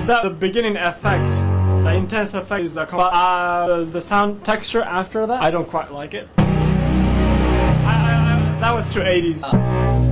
The beginning effect, the intense effect is the sound texture after that, I don't quite like it. That was too 80s.